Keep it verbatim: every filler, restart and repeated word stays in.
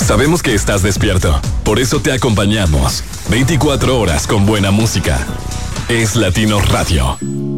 Sabemos que estás despierto, por eso te acompañamos. veinticuatro horas con buena música. Es Latino Radio.